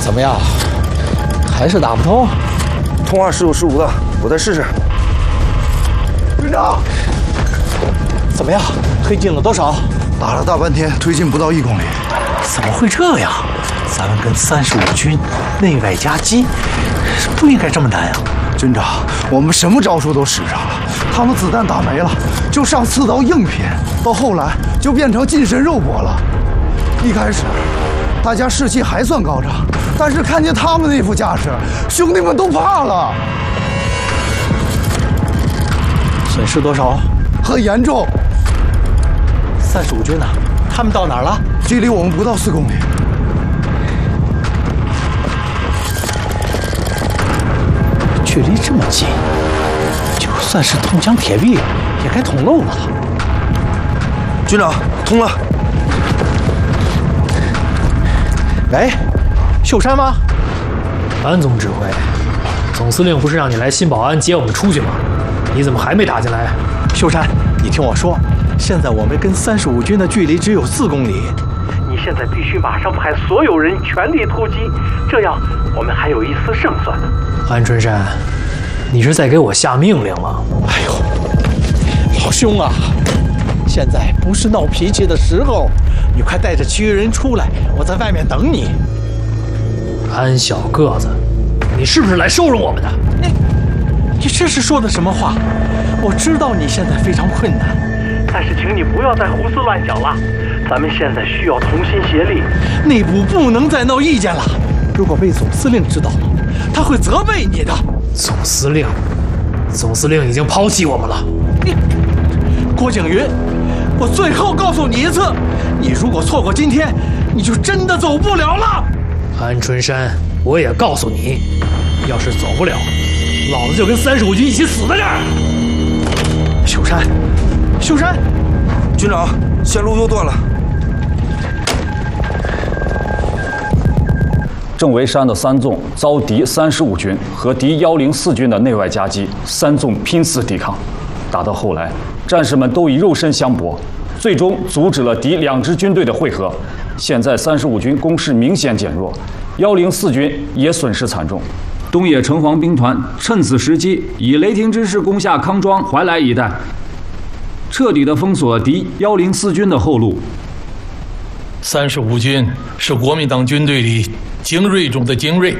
怎么样？还是打不通？ 通话15-15的，我再试试。 队长，怎么样？推进了多少？ 打了大半天，推进不到1公里。 怎么会这样？咱们跟35军内外夹击，不应该这么难呀！ 军长，我们什么招数都使上了，他们子弹打没了，就上刺刀硬拼，到后来就变成近身肉搏了。一开始，大家士气还算高涨，但是看见他们那副架势，兄弟们都怕了。 损失多少？ 很严重。 35军呢？他们到哪儿了？ 距离我们不到4公里。 距离这么近，就算是铜墙铁壁，也该捅漏了。 军长，通了。 喂，秀山吗？ 安总指挥，总司令不是让你来新保安接我们出去吗？你怎么还没打进来？ 秀山，你听我说，现在我们跟35军的距离只有4公里。 你现在必须马上派所有人全力突击，这样我们还有一丝胜算呢。 安春山，你是在给我下命令吗？ 哎呦，老兄啊，现在不是闹脾气的时候，你快带着其余人出来，我在外面等你。 安小个子，你是不是来收拾我们的？ 你这是说的什么话？我知道你现在非常困难， 但是请你不要再胡思乱想了，咱们现在需要同心协力， 内部不能再闹意见了。如果被总司令知道了，他会责备你的。 总司令已经抛弃我们了。 郭景云，我最后告诉你一次，你如果错过今天，你就真的走不了了。 安春山，我也告诉你，要是走不了，老子就跟35军一起死在这儿。 秀山，秀山， 军长，线路又断了。 正围山的3纵遭敌35军和敌104军的内外夹击，3纵拼死抵抗，打到后来，战士们都以肉身相搏，最终阻止了敌2支军队的会合。现在35军攻势明显减弱，104军也损失惨重。东野城隍兵团趁此时机，以雷霆之势攻下康庄、怀来一带，彻底的封锁敌104军的后路。 35军是国民党军队里精锐中的精锐，